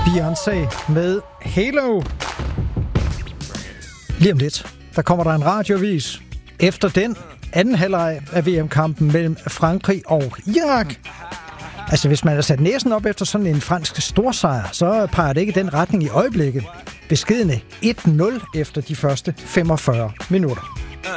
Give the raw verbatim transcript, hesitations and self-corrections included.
Beyoncé med Halo. Lige om lidt, der kommer der en radiovis. Efter den anden halvleg af V M-kampen mellem Frankrig og Irak. Altså, hvis man har sat næsen op efter sådan en fransk storsejr, så peger det ikke den retning i øjeblikket. Beskedne et nul efter de første femogfyrre minutter.